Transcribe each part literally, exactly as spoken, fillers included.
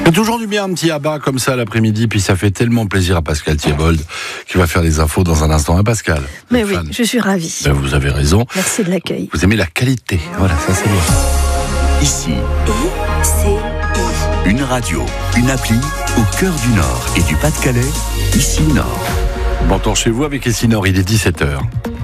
C'est toujours du bien un petit abat comme ça l'après-midi, puis ça fait tellement plaisir à Pascal Thiebold qui va faire les infos dans un instant. Hein, Pascal? Mais oui, fan. Je suis ravie. Ben, vous avez raison. Merci de l'accueil. Vous aimez la qualité. Voilà, ça c'est bien. Ici, I C I. Une radio, une appli au cœur du Nord et du Pas-de-Calais, ici Nord. Bon temps chez vous avec ici Nord, il est dix-sept heures.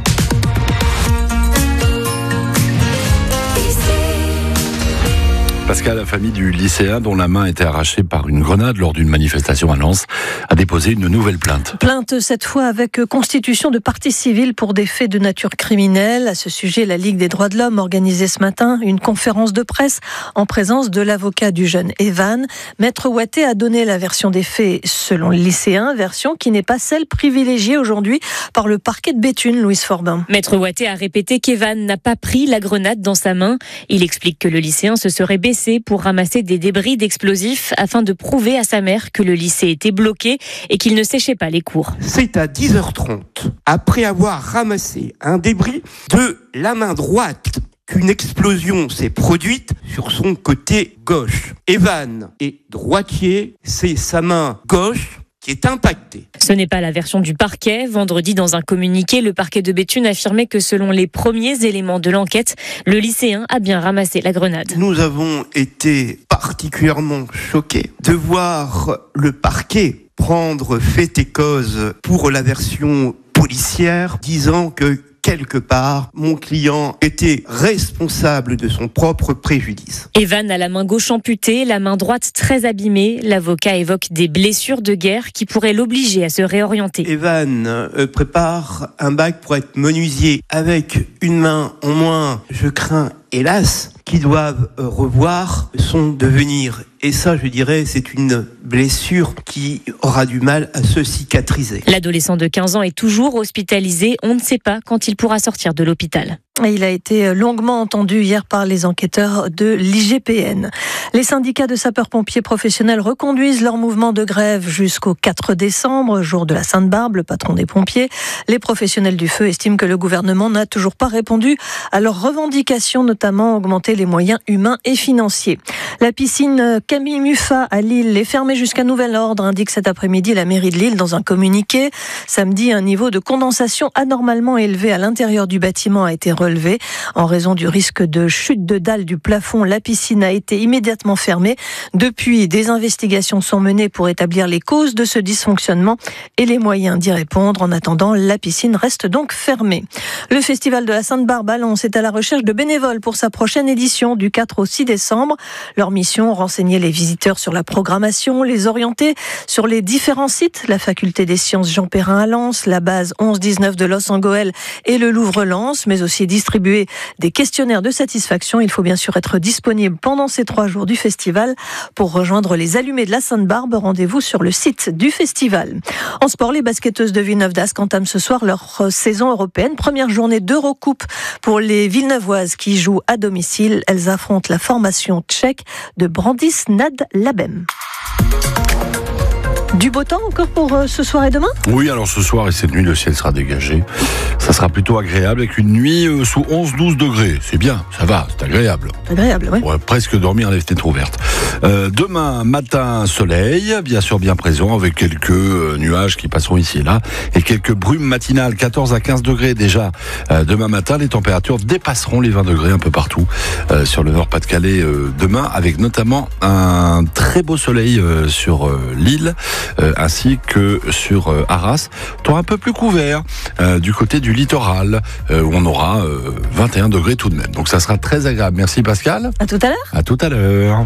Pascal, la famille du lycéen dont la main a été arrachée par une grenade lors d'une manifestation à Lens a déposé une nouvelle plainte. Plainte cette fois avec constitution de partie civile pour des faits de nature criminelle. À ce sujet, la Ligue des droits de l'homme organisait ce matin une conférence de presse en présence de l'avocat du jeune Evan. Maître Ouatté a donné la version des faits selon le lycéen, version qui n'est pas celle privilégiée aujourd'hui par le parquet de Béthune, Louise Forbin. Maître Ouatté a répété qu'Evan n'a pas pris la grenade dans sa main. Il explique que le lycéen se serait baissé pour ramasser des débris d'explosifs afin de prouver à sa mère que le lycée était bloqué et qu'il ne séchait pas les cours. C'est à dix heures trente, après avoir ramassé un débris de la main droite, qu'une explosion s'est produite sur son côté gauche. Evan est droitier, c'est sa main gauche qui est impactée. Ce n'est pas la version du parquet. Vendredi, dans un communiqué, le parquet de Béthune affirmait que selon les premiers éléments de l'enquête, le lycéen a bien ramassé la grenade. Nous avons été particulièrement choqués de voir le parquet prendre fait et cause pour la version policière, disant que quelque part, mon client était responsable de son propre préjudice. Evan a la main gauche amputée, la main droite très abîmée. L'avocat évoque des blessures de guerre qui pourraient l'obliger à se réorienter. Evan euh, prépare un bac pour être menuisier avec une main en moins. Je crains, hélas, qu'ils doivent euh, revoir son devenir. Et ça, je dirais, c'est une blessure qui aura du mal à se cicatriser. L'adolescent de quinze ans est toujours hospitalisé. On ne sait pas quand il pourra sortir de l'hôpital. Il a été longuement entendu hier par les enquêteurs de l'I G P N. Les syndicats de sapeurs-pompiers professionnels reconduisent leur mouvement de grève jusqu'au quatre décembre, jour de la Sainte-Barbe, le patron des pompiers. Les professionnels du feu estiment que le gouvernement n'a toujours pas répondu à leurs revendications, notamment augmenter les moyens humains et financiers. La piscine Camille Muffat à Lille est fermée jusqu'à nouvel ordre, indique cet après-midi la mairie de Lille dans un communiqué. Samedi, un niveau de condensation anormalement élevé à l'intérieur du bâtiment a été relevé. En raison du risque de chute de dalle du plafond, la piscine a été immédiatement fermée. Depuis, des investigations sont menées pour établir les causes de ce dysfonctionnement et les moyens d'y répondre. En attendant, la piscine reste donc fermée. Le festival de la Sainte-Barbe à Lens est à la recherche de bénévoles pour sa prochaine édition du quatre au six décembre. Leur mission, renseigner les visiteurs sur la programmation, les orienter sur les différents sites, la faculté des sciences Jean Perrin à Lens, la base onze dix-neuf de Los en Gohelle et le Louvre-Lens, mais aussi distribuer des questionnaires de satisfaction. Il faut bien sûr être disponible pendant ces trois jours du festival. Pour rejoindre les allumés de la Sainte-Barbe, rendez-vous sur le site du festival. En sport, les basketteuses de Villeneuve-d'Ascq entament ce soir leur saison européenne. Première journée d'Eurocoupe pour les Villeneuvoises qui jouent à domicile. Elles affrontent la formation tchèque de Brandis-Nad Labem. Du beau temps encore pour ce soir et demain ? Oui, alors ce soir et cette nuit, le ciel sera dégagé. Ça sera plutôt agréable avec une nuit sous onze douze degrés. C'est bien, ça va, c'est agréable. Agréable, oui. On va presque dormir les fenêtres ouvertes. Euh, demain matin, soleil, bien sûr bien présent, avec quelques euh, nuages qui passeront ici et là, et quelques brumes matinales, quatorze à quinze degrés déjà. Euh, demain matin, les températures dépasseront les vingt degrés un peu partout euh, sur le Nord-Pas-de-Calais euh, demain, avec notamment un très beau soleil euh, sur euh, l'île, euh, ainsi que sur euh, Arras, temps un peu plus couvert euh, du côté du littoral, euh, où on aura euh, vingt et un degrés tout de même. Donc ça sera très agréable. Merci Pascal. À tout à l'heure. À tout à l'heure.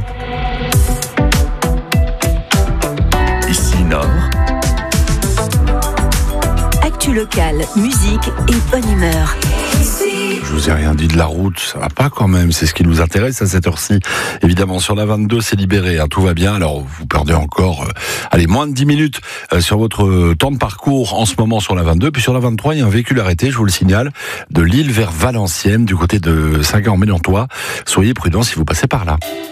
Ici Nord. Actu locale, musique et bonne humeur. Je vous ai rien dit de la route, ça va pas quand même, c'est ce qui nous intéresse à cette heure-ci. Évidemment, sur la vingt-deux, c'est libéré, hein, tout va bien. Alors, vous perdez encore, euh, allez, moins de dix minutes euh, sur votre euh, temps de parcours en ce moment sur la vingt-deux. Puis sur la vingt-trois, il y a un véhicule arrêté, je vous le signale, de Lille vers Valenciennes, du côté de Saint-Gand-en-Ménantois. Soyez prudents si vous passez par là.